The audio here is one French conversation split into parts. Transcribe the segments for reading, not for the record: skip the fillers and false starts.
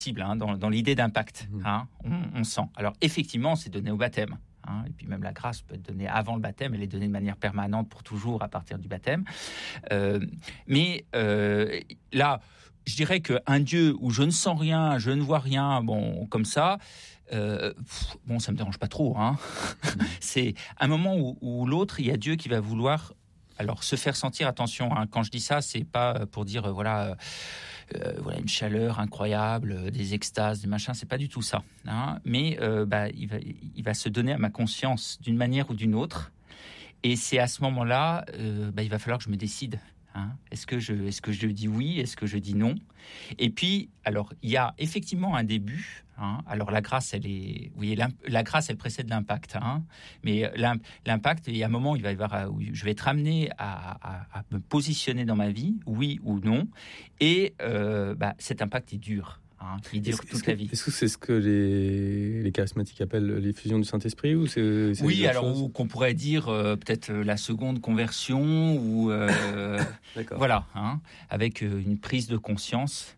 dans l'idée d'impact. On sent. Alors, effectivement, c'est donné au baptême. Et puis même la grâce peut être donnée avant le baptême, elle est donnée de manière permanente pour toujours à partir du baptême. Mais là, je dirais qu'un Dieu où je ne sens rien, je ne vois rien, bon, comme ça, ça me dérange pas trop. C'est un moment où l'autre, il y a Dieu qui va vouloir se faire sentir. Attention, quand je dis ça, c'est pas pour dire voilà une chaleur incroyable, des extases, des machins, c'est pas du tout ça. Mais il va se donner à ma conscience d'une manière ou d'une autre. Et c'est à ce moment-là, il va falloir que je me décide. Est-ce que je dis oui? Est-ce que je dis non? Et puis, alors, il y a effectivement un début. Alors, la grâce, la grâce, elle précède l'impact. Mais l'impact, il y a un moment où où je vais être amené à me positionner dans ma vie, oui ou non. Et cet impact est dur. Qui dure toute la vie. Est-ce que c'est ce que les charismatiques appellent l'effusion du Saint-Esprit ou c'est oui, alors qu'on pourrait dire peut-être la seconde conversion ou voilà, avec une prise de conscience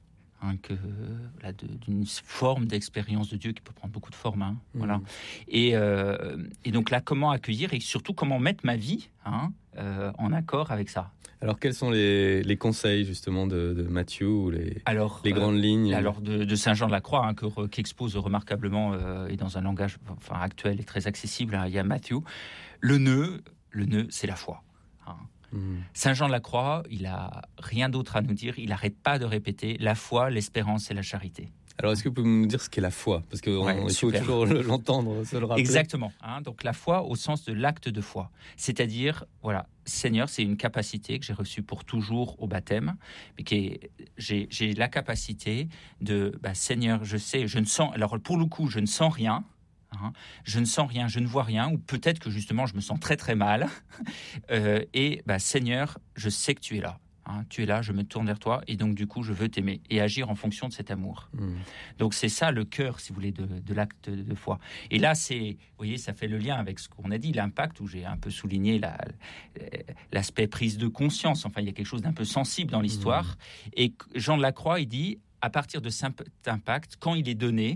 d'une forme d'expérience de Dieu qui peut prendre beaucoup de formes. Voilà. Et donc là, comment accueillir et surtout comment mettre ma vie en accord avec ça. Alors, quels sont les conseils, justement, de Matthieu ou les grandes lignes de Saint Jean de la Croix, qui expose remarquablement et dans un langage actuel et très accessible, il y a Matthieu. Le nœud, c'est la foi. Saint Jean de la Croix, il a rien d'autre à nous dire. Il n'arrête pas de répéter la foi, l'espérance et la charité. Alors, est-ce que vous pouvez nous dire ce qu'est la foi? Parce qu'il faut toujours l'entendre, se le rappeler. Exactement. Donc, la foi au sens de l'acte de foi. C'est-à-dire, voilà, Seigneur, c'est une capacité que j'ai reçue pour toujours au baptême, mais j'ai la capacité de, Seigneur, je sais, je ne sens, alors pour le coup, je ne sens rien. Je ne sens rien, je ne vois rien, ou peut-être que justement je me sens très très mal. Seigneur, je sais que tu es là. Tu es là, je me tourne vers toi, et donc du coup je veux t'aimer et agir en fonction de cet amour. Donc c'est ça le cœur, si vous voulez, de l'acte de foi. Et là, vous voyez, ça fait le lien avec ce qu'on a dit, l'impact, où j'ai un peu souligné l'aspect prise de conscience. Enfin, il y a quelque chose d'un peu sensible dans l'histoire. Et Jean de la Croix, il dit, à partir de cet impact, quand il est donné,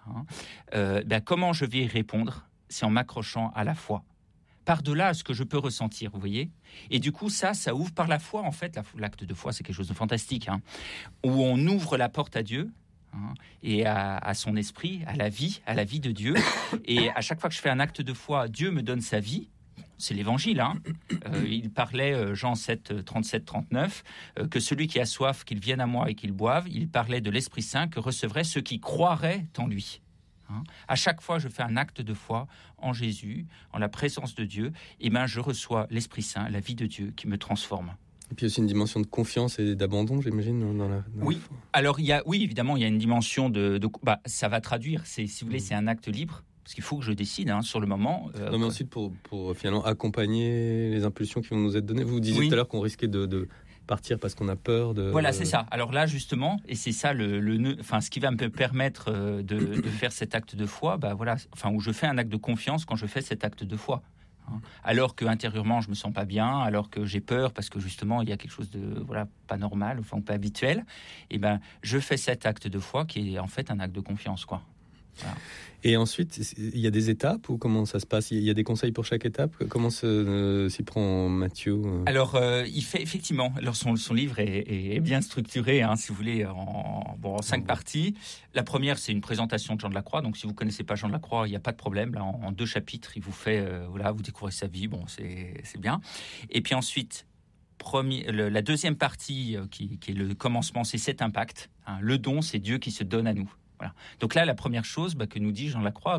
comment je vais y répondre? C'est en m'accrochant à la foi. Par-delà ce que je peux ressentir, vous voyez. Et du coup, ça ouvre par la foi, en fait. L'acte de foi, c'est quelque chose de fantastique, où on ouvre la porte à Dieu, et à son esprit, à la vie de Dieu. Et à chaque fois que je fais un acte de foi, Dieu me donne sa vie. C'est l'évangile. Il parlait, Jean 7, 37, 39, que celui qui a soif, qu'il vienne à moi et qu'il boive. Il parlait de l'Esprit Saint que recevraient ceux qui croiraient en lui. À chaque fois, je fais un acte de foi en Jésus, en la présence de Dieu, et je reçois l'Esprit Saint, la vie de Dieu qui me transforme. Et puis aussi une dimension de confiance et d'abandon, j'imagine, dans la oui. Alors, évidemment, il y a une dimension ça va traduire, si vous voulez, c'est un acte libre, parce qu'il faut que je décide sur le moment. Non, mais ensuite, pour finalement accompagner les impulsions qui vont nous être données, vous disiez tout à l'heure qu'on risquait de partir parce qu'on a peur de... Voilà, c'est ça. Alors là, justement, et c'est ça ce qui va me permettre de faire cet acte de foi, où je fais un acte de confiance quand je fais cet acte de foi. Alors que intérieurement je me sens pas bien, alors que j'ai peur parce que justement il y a quelque chose de pas normal, pas habituel, et je fais cet acte de foi qui est en fait un acte de confiance, quoi. Voilà. Et ensuite, il y a des étapes ou comment ça se passe? Il y a des conseils pour chaque étape? Comment s'y prend Matthieu? Alors, il fait effectivement. Alors, son livre est bien structuré, si vous voulez, en 5 parties. La première, c'est une présentation de Jean de la Croix. Donc, si vous connaissez pas Jean de la Croix, il n'y a pas de problème. Là, en 2 chapitres, il vous fait, vous découvrez sa vie. Bon, c'est bien. Et puis ensuite, la deuxième partie, qui est le commencement, c'est cet impact. Le don, c'est Dieu qui se donne à nous. Voilà. Donc là, la première chose que nous dit Jean de la Croix,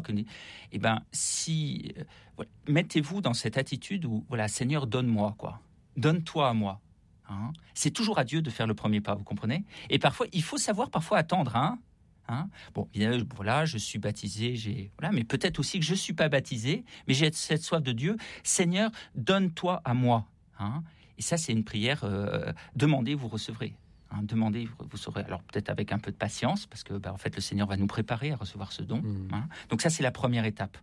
mettez-vous dans cette attitude où, Seigneur, donne-moi, quoi. Donne-toi à moi. C'est toujours à Dieu de faire le premier pas, vous comprenez? Et parfois, il faut savoir attendre. Bon, je suis baptisé, mais peut-être aussi que je ne suis pas baptisé, mais j'ai cette soif de Dieu. Seigneur, donne-toi à moi. Et ça, c'est une prière. Demandez, vous recevrez. Demandez, vous saurez. Alors peut-être avec un peu de patience, parce que en fait le Seigneur va nous préparer à recevoir ce don. Donc ça, c'est la première étape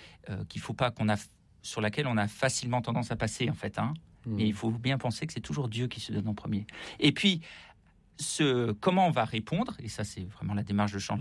sur laquelle on a facilement tendance à passer, en fait. Mais il faut bien penser que c'est toujours Dieu qui se donne en premier. Et puis comment on va répondre, et ça c'est vraiment la démarche de changement